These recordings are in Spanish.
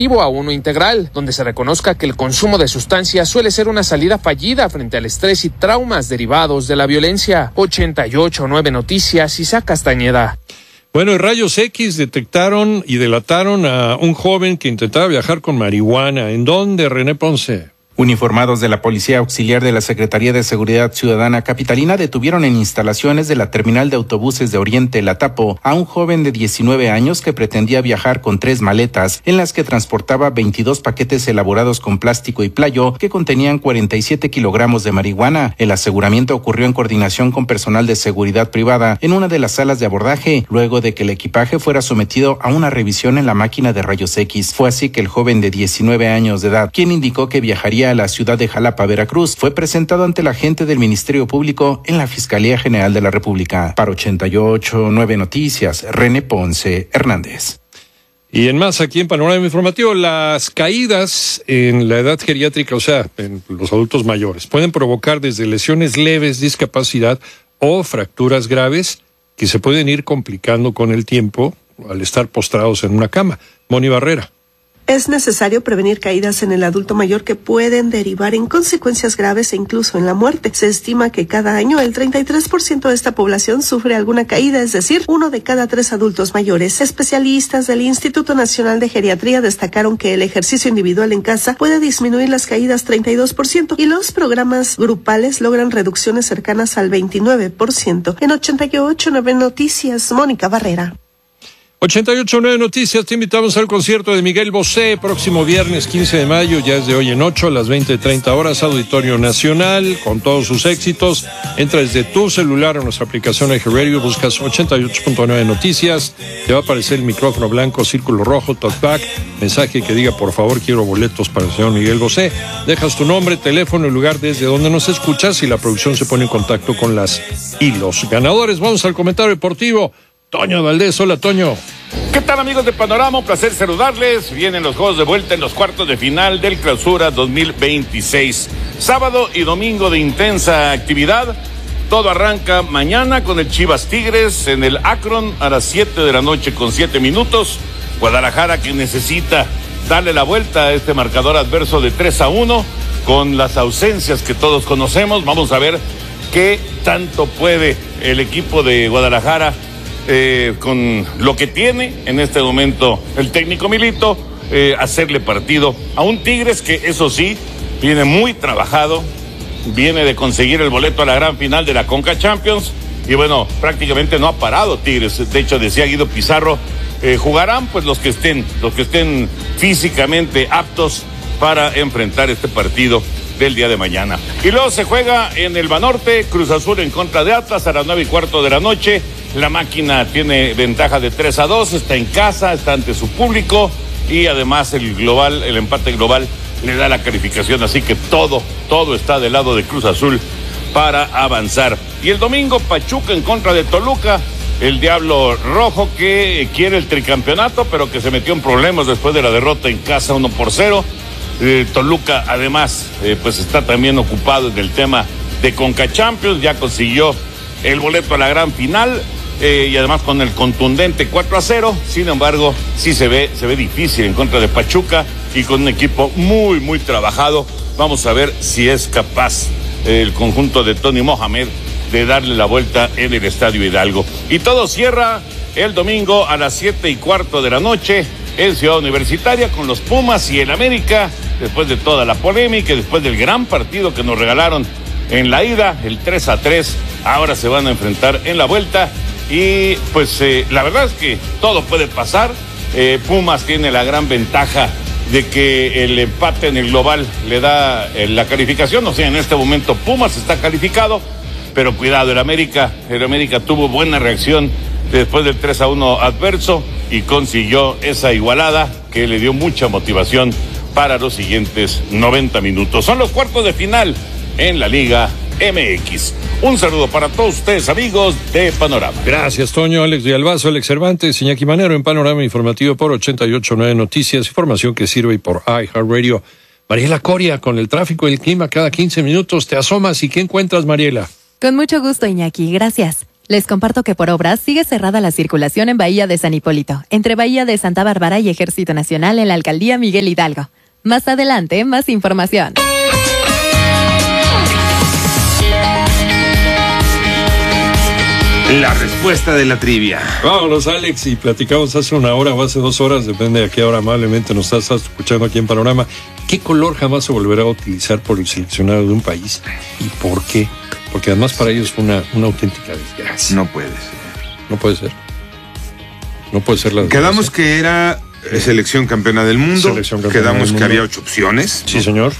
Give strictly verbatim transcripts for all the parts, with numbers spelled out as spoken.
a uno integral, donde se reconozca que el consumo de sustancias suele ser una salida fallida frente al estrés y traumas derivados de la violencia. ochenta y ocho punto nueve Noticias, Isaac Castañeda. Bueno, en rayos X detectaron y delataron a un joven que intentaba viajar con marihuana. ¿En dónde, René Ponce? Uniformados de la Policía Auxiliar de la Secretaría de Seguridad Ciudadana Capitalina detuvieron en instalaciones de la terminal de autobuses de Oriente Latapo a un joven de diecinueve años que pretendía viajar con tres maletas en las que transportaba veintidós paquetes elaborados con plástico y playo que contenían cuarenta y siete kilogramos de marihuana. El aseguramiento ocurrió en coordinación con personal de seguridad privada en una de las salas de abordaje, luego de que el equipaje fuera sometido a una revisión en la máquina de rayos X. Fue así que el joven de diecinueve años de edad, quien indicó que viajaría a la ciudad de Jalapa, Veracruz, fue presentado ante la agente del Ministerio Público en la Fiscalía General de la República. Para ochenta y ocho punto nueve Noticias, René Ponce Hernández. Y en más, aquí en Panorama Informativo, las caídas en la edad geriátrica, o sea, en los adultos mayores, pueden provocar desde lesiones leves, discapacidad o fracturas graves que se pueden ir complicando con el tiempo al estar postrados en una cama. Moni Barrera. Es necesario prevenir caídas en el adulto mayor que pueden derivar en consecuencias graves e incluso en la muerte. Se estima que cada año el treinta y tres por ciento de esta población sufre alguna caída, es decir, uno de cada tres adultos mayores. Especialistas del Instituto Nacional de Geriatría destacaron que el ejercicio individual en casa puede disminuir las caídas treinta y dos por ciento y los programas grupales logran reducciones cercanas al veintinueve por ciento. En ochenta y ocho punto nueve Noticias, Mónica Barrera. ochenta y ocho punto nueve Noticias, te invitamos al concierto de Miguel Bosé, próximo viernes quince de mayo, ya es de hoy en ocho, a las veinte treinta horas, Auditorio Nacional, con todos sus éxitos. Entra desde tu celular a nuestra aplicación Eje Radio, buscas ochenta y ocho punto nueve Noticias, te va a aparecer el micrófono blanco, círculo rojo, talkback, mensaje que diga, por favor, quiero boletos para el señor Miguel Bosé. Dejas tu nombre, teléfono y lugar desde donde nos escuchas y la producción se pone en contacto con las y los ganadores. Vamos al comentario deportivo. Toño Valdés, hola Toño. ¿Qué tal, amigos de Panorama? Un placer saludarles. Vienen los juegos de vuelta en los cuartos de final del Clausura dos mil veintiséis. Sábado y domingo de intensa actividad. Todo arranca mañana con el Chivas Tigres en el Akron a las siete de la noche con siete minutos. Guadalajara, que necesita darle la vuelta a este marcador adverso de tres a uno con las ausencias que todos conocemos. Vamos a ver qué tanto puede el equipo de Guadalajara Eh, con lo que tiene en este momento el técnico Milito, eh, hacerle partido a un Tigres que, eso sí, viene muy trabajado, viene de conseguir el boleto a la gran final de la Conca Champions y bueno, prácticamente no ha parado Tigres. De hecho, decía Guido Pizarro, eh, jugarán pues los que estén, los que estén físicamente aptos para enfrentar este partido del día de mañana. Y luego se juega en el Banorte, Cruz Azul en contra de Atlas a las nueve y cuarto de la noche. La máquina tiene ventaja de tres a dos, está en casa, está ante su público y además el global, el empate global le da la calificación, así que todo, todo está del lado de Cruz Azul para avanzar. Y el domingo, Pachuca en contra de Toluca, el Diablo Rojo que quiere el tricampeonato, pero que se metió en problemas después de la derrota en casa uno por cero. Eh, Toluca además eh, pues está también ocupado en el tema de Conca Champions, ya consiguió el boleto a la gran final. Eh, y además con el contundente cuatro a cero, sin embargo, sí se ve, se ve difícil en contra de Pachuca y con un equipo muy, muy trabajado. Vamos a ver si es capaz eh, el conjunto de Tony Mohamed de darle la vuelta en el Estadio Hidalgo. Y todo cierra el domingo a las siete y cuarto de la noche en Ciudad Universitaria con los Pumas y el América, después de toda la polémica, después del gran partido que nos regalaron en la ida, el tres a tres, ahora se van a enfrentar en la vuelta. Y pues eh, la verdad es que todo puede pasar. Eh, Pumas tiene la gran ventaja de que el empate en el global le da eh, la calificación. O sea, en este momento Pumas está calificado, pero cuidado, el América, el América tuvo buena reacción después del tres a uno adverso y consiguió esa igualada que le dio mucha motivación para los siguientes noventa minutos. Son los cuartos de final en la Liga M X. Un saludo para todos ustedes, amigos de Panorama. Gracias, Toño. Alex Villalbazo, Alex Cervantes, Iñaki Manero en Panorama Informativo por ochenta y ocho punto nueve Noticias, información que sirve por iHeartRadio. Mariela Coria, con el tráfico y el clima cada quince minutos, te asomas y ¿qué encuentras, Mariela? Con mucho gusto, Iñaki. Gracias. Les comparto que por obras sigue cerrada la circulación en Bahía de San Hipólito, entre Bahía de Santa Bárbara y Ejército Nacional en la Alcaldía Miguel Hidalgo. Más adelante, más información. La respuesta de la trivia. Vámonos, Alex, y platicamos hace una hora o hace dos horas, depende de a qué hora amablemente nos estás escuchando aquí en Panorama. ¿Qué color jamás se volverá a utilizar por el seleccionado de un país? ¿Y por qué? Porque además para ellos fue una, una auténtica desgracia. No puede ser. No puede ser. No puede ser la desgracia. Quedamos que era selección campeona del mundo. Selección campeona Quedamos del que mundo. había ocho opciones. Sí, señor.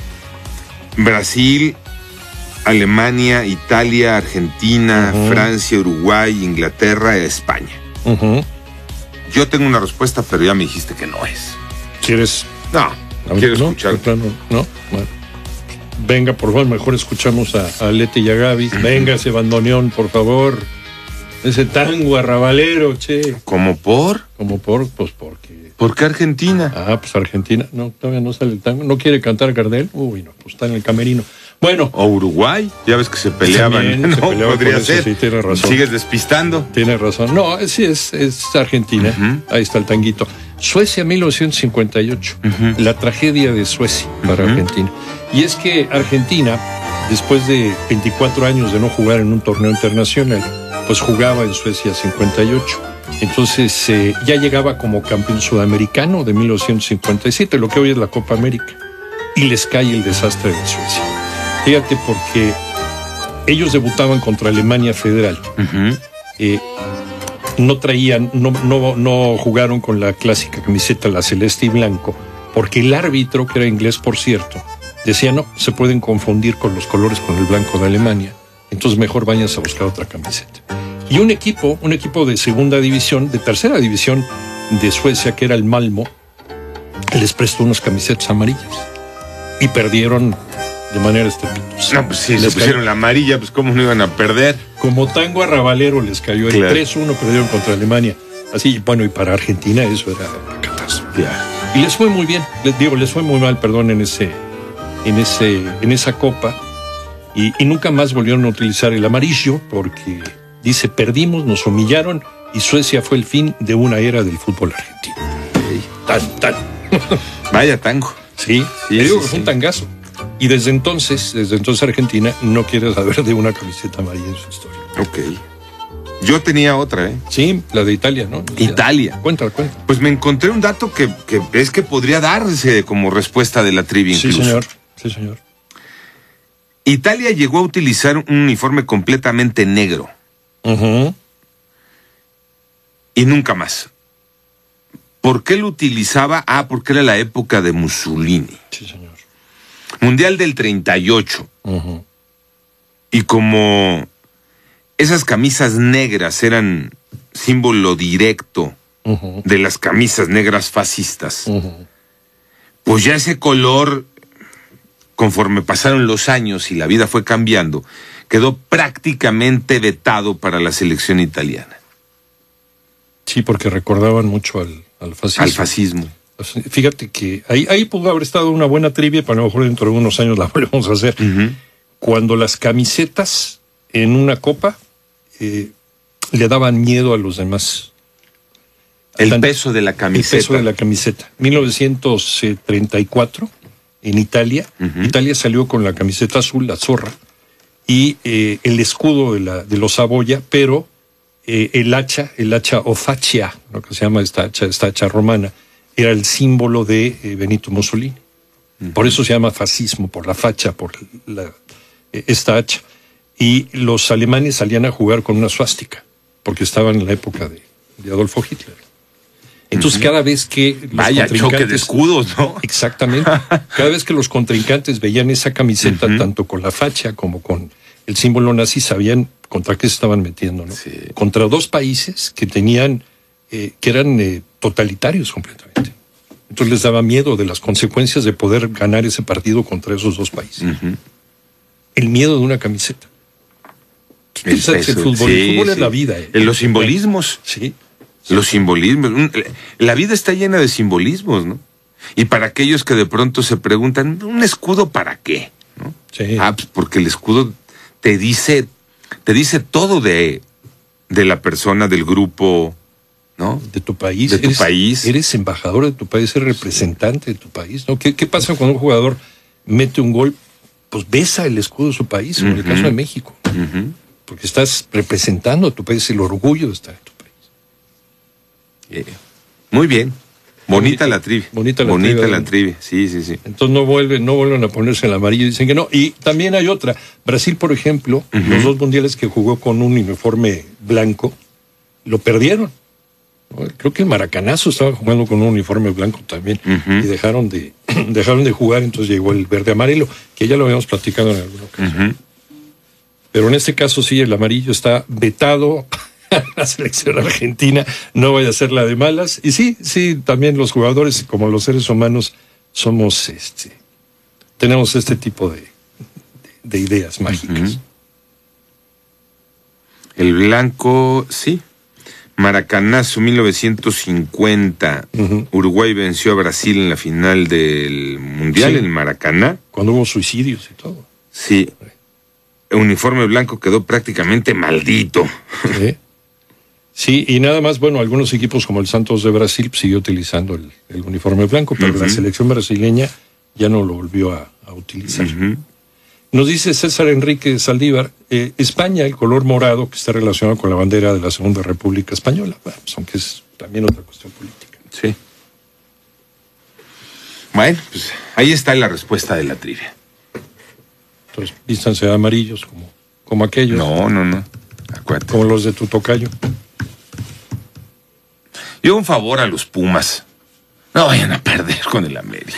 Brasil, Alemania, Italia, Argentina, Uh-huh. Francia, Uruguay, Inglaterra, España. Uh-huh. Yo tengo una respuesta, pero ya me dijiste que no es. ¿Quieres? No, quiero ¿No? escuchar. ¿De plano? No, bueno. Venga, por favor, mejor escuchamos a, a Leti y a Gaby. Venga ese bandoneón, por favor. Ese tango arrabalero, che. ¿Cómo por? Como por, pues porque... ¿Por qué Argentina? Ah, pues Argentina. No, todavía no sale el tango. ¿No quiere cantar Gardel? Uy, no, pues está en el camerino. Bueno. O Uruguay, ya ves que se peleaban. También no, se peleaban podría por eso, ser. sí, tiene razón. Sigues despistando. Tiene razón. No, sí, es, es Argentina. Uh-huh. Ahí está el tanguito. Suecia, mil novecientos cincuenta y ocho. Uh-huh. La tragedia de Suecia para Uh-huh. Argentina. Y es que Argentina, después de veinticuatro años de no jugar en un torneo internacional, pues jugaba en Suecia cincuenta y ocho. Entonces eh, ya llegaba como campeón sudamericano de mil novecientos cincuenta y siete, lo que hoy es la Copa América. Y les cae el desastre de Suecia. Fíjate, porque ellos debutaban contra Alemania Federal. Uh-huh. Eh, no traían, no, no, no jugaron con la clásica camiseta, la celeste y blanco, porque el árbitro, que era inglés por cierto, decía no, se pueden confundir con los colores con el blanco de Alemania, entonces mejor váyanse a buscar otra camiseta. Y un equipo, un equipo de segunda división, de tercera división de Suecia, que era el Malmo, les prestó unas camisetas amarillas y perdieron de manera estrepitosa. No, pues si Les se pusieron cayó- la amarilla, pues cómo no iban a perder. Como tango arrabalero les cayó el Claro. tres uno, perdieron contra Alemania. Así, bueno, y para Argentina eso era una catástrofe. Y les fue muy bien, les digo, les fue muy mal, perdón, en ese, en ese, en esa copa. Y, y nunca más volvieron a utilizar el amarillo porque dice, perdimos, nos humillaron y Suecia fue el fin de una era del fútbol argentino. Tan, tan. Vaya tango. Sí, Sí, te digo sí, que fue un sí. tangazo. Y desde entonces, desde entonces Argentina no quiere saber de una camiseta amarilla en su historia. Ok. Yo tenía otra, ¿eh? Sí, la de Italia, ¿no? Italia. Cuenta, cuenta. Pues me encontré un dato que, que es que podría darse como respuesta de la trivia Sí, incluso. señor. Sí, señor. Italia llegó a utilizar un uniforme completamente negro Uh-huh. y nunca más. ¿Por qué lo utilizaba? Ah, porque era la época de Mussolini. Sí, señor. Mundial del treinta y ocho. Uh-huh. Y como esas camisas negras eran símbolo directo Uh-huh. de las camisas negras fascistas, Uh-huh. pues ya ese color, conforme pasaron los años y la vida fue cambiando, quedó prácticamente vetado para la selección italiana. Sí, porque recordaban mucho al, al fascismo. Al fascismo. Fíjate que ahí, ahí pudo haber estado una buena trivia, pero a lo mejor dentro de unos años la volvemos a hacer. Uh-huh. Cuando las camisetas en una copa eh, le daban miedo a los demás. El Tan- peso de la camiseta. El peso de la camiseta. mil novecientos treinta y cuatro, en Italia, Ujú. Italia salió con la camiseta azul, la zorra, y eh, el escudo de, la, de los Saboya, pero eh, el hacha, el hacha o faccia, lo que se llama esta hacha, esta hacha romana, era el símbolo de eh, Benito Mussolini. Ujú. Por eso se llama fascismo, por la facha, por la, eh, esta hacha. Y los alemanes salían a jugar con una suástica, porque estaban en la época de, de Adolfo Hitler. Entonces, Ujú. cada vez que los Vaya choque de contrincantes- escudos, ¿no? Exactamente. Cada vez que los contrincantes veían esa camiseta, Ujú. tanto con la facha como con el símbolo nazi, sabían contra qué se estaban metiendo, ¿no? Sí. Contra dos países que tenían, eh, que eran eh, totalitarios completamente. Entonces les daba miedo de las consecuencias de poder ganar ese partido contra esos dos países. Ujú. El miedo de una camiseta. El Ese es el peso. fútbol. Sí, el fútbol es sí. la vida. eh. En los simbolismos. Sí. Los simbolismos. Un- La vida está llena de simbolismos, ¿no? Y para aquellos que de pronto se preguntan, ¿un escudo para qué? ¿No? Sí. Ah, pues porque el escudo te dice, te dice todo de, de la persona, del grupo, ¿no? De tu país. De tu eres, país. Eres embajador de tu país, eres representante de tu país, ¿no? ¿Qué, qué pasa cuando un jugador mete un gol? Pues besa el escudo de su país, uh-huh. en el caso de México. Uh-huh. Porque estás representando a tu país, el orgullo de estar en tu país. Eh, muy bien. Bonita, bonita la trivia. Bonita la bonita trivia. la trivia, sí, sí, sí. Entonces no vuelven, no vuelven a ponerse el amarillo, dicen que no. Y también hay otra. Brasil, por ejemplo, uh-huh. los dos mundiales que jugó con un uniforme blanco, lo perdieron. Creo que el Maracanazo estaba jugando con un uniforme blanco también. Uh-huh. Y dejaron de, dejaron de jugar, entonces llegó el verde amarelo, que ya lo habíamos platicado en alguna ocasión. Uh-huh. Pero en este caso sí, el amarillo está vetado. La selección argentina no vaya a ser la de malas. Y sí, sí, también los jugadores, como los seres humanos, somos este, tenemos este tipo de, de, de ideas mágicas. Uh-huh. El blanco, sí. Maracanazo, mil novecientos cincuenta. Uh-huh. Uruguay venció a Brasil en la final del Mundial, sí. en Maracaná. Cuando hubo suicidios y todo. Sí. El uniforme blanco quedó prácticamente maldito. Sí. Sí, y nada más, bueno, algunos equipos como el Santos de Brasil pues, siguió utilizando el, el uniforme blanco, pero uh-huh. la selección brasileña ya no lo volvió a, a utilizar. Uh-huh. Nos dice César Enrique Saldívar, eh, España, el color morado que está relacionado con la bandera de la Segunda República Española, bueno, pues, aunque es también otra cuestión política. Sí. Bueno, pues ahí está la respuesta de la trivia. Entonces, vístanse de amarillos como, como aquellos. No, no, no. Acuérdate. Como los de tu tocayo. Yo un favor a los Pumas. No vayan a perder con el América.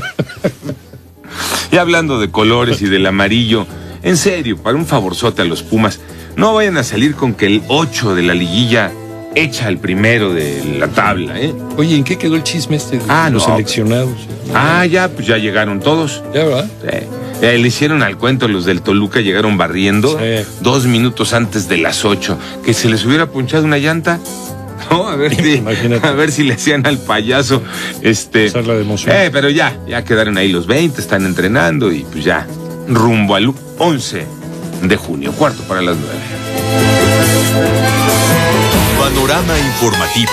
Y hablando de colores y del amarillo, en serio, para un favorzote a los Pumas, no vayan a salir con que el ocho de la liguilla echa al primero de la tabla, ¿eh? Oye, ¿en qué quedó el chisme este de ah, los no. seleccionados? Ah, ya, pues ya llegaron todos. Ya, ¿verdad? Sí. Eh, le hicieron al cuento, los del Toluca llegaron barriendo sí. dos minutos antes de las ocho. Que se les hubiera punchado una llanta. No, a ver si, a ver si le hacían al payaso. Este, de emoción. Eh, pero ya, ya quedaron ahí los veinte, están entrenando y pues ya, rumbo al once de junio, cuarto para las nueve. Panorama informativo.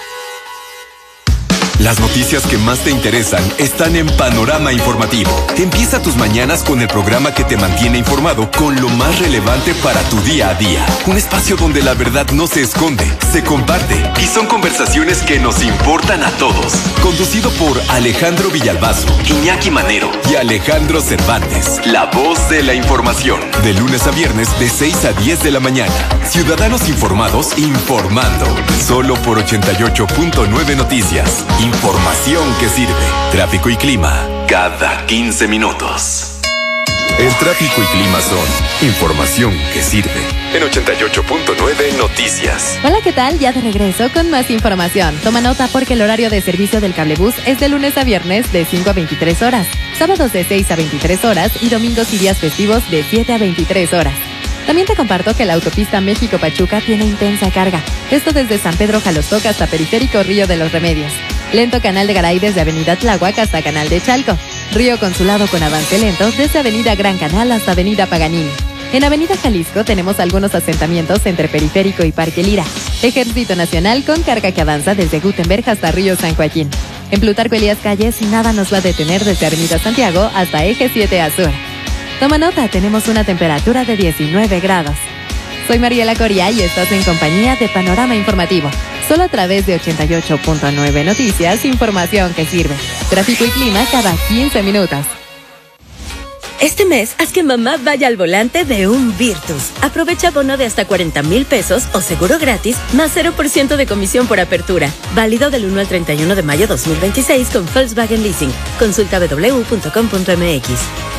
Las noticias que más te interesan están en Panorama Informativo. Empieza tus mañanas con el programa que te mantiene informado con lo más relevante para tu día a día. Un espacio donde la verdad no se esconde, se comparte y son conversaciones que nos importan a todos. Conducido por Alejandro Villalbazo, Iñaki Manero y Alejandro Cervantes. La voz de la información. De lunes a viernes de seis a diez de la mañana. Ciudadanos informados informando. Solo por ochenta y ocho punto nueve Noticias. Información que sirve. Tráfico y clima cada quince minutos. El tráfico y clima son información que sirve. En ochenta y ocho punto nueve Noticias. Hola, ¿qué tal? Ya de regreso con más información. Toma nota porque el horario de servicio del cablebús es de lunes a viernes de cinco a veintitrés horas, sábados de seis a veintitrés horas y domingos y días festivos de siete a veintitrés horas. También te comparto que la autopista México-Pachuca tiene intensa carga. Esto desde San Pedro Jalostoc hasta Periférico Río de los Remedios. Lento Canal de Garay desde Avenida Tláhuac hasta Canal de Chalco. Río Consulado con avance lento desde Avenida Gran Canal hasta Avenida Paganini. En Avenida Jalisco tenemos algunos asentamientos entre Periférico y Parque Lira. Ejército Nacional con carga que avanza desde Gutenberg hasta Río San Joaquín. En Plutarco Elías Calles nada nos va a detener desde Avenida Santiago hasta Eje siete a Sur. Toma nota, tenemos una temperatura de diecinueve grados. Soy Mariela Coria y estás en compañía de Panorama Informativo. Solo a través de ochenta y ocho punto nueve Noticias, información que sirve. Tráfico y clima cada quince minutos. Este mes, haz que mamá vaya al volante de un Virtus. Aprovecha bono de hasta cuarenta mil pesos o seguro gratis, más cero por ciento de comisión por apertura. Válido del uno al treinta y uno de mayo dos mil veintiséis con Volkswagen Leasing. Consulta doble u doble u punto com punto m x.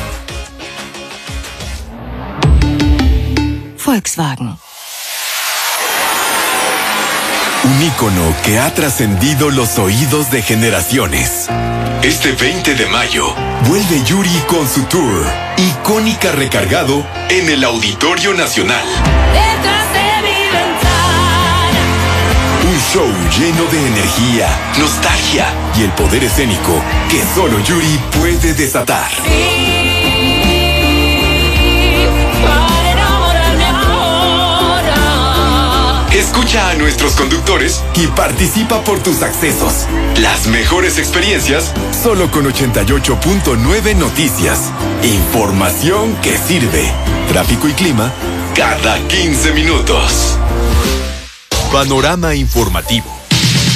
Volkswagen. Un ícono que ha trascendido los oídos de generaciones. Este veinte de mayo, vuelve Yuri con su tour, Icónica Recargado, en el Auditorio Nacional. Detrás de mi ventana. Un show lleno de energía, nostalgia y el poder escénico que solo Yuri puede desatar. Sí. Escucha a nuestros conductores y participa por tus accesos. Las mejores experiencias solo con ochenta y ocho punto nueve Noticias. Información que sirve. Tráfico y clima cada quince minutos. Panorama informativo.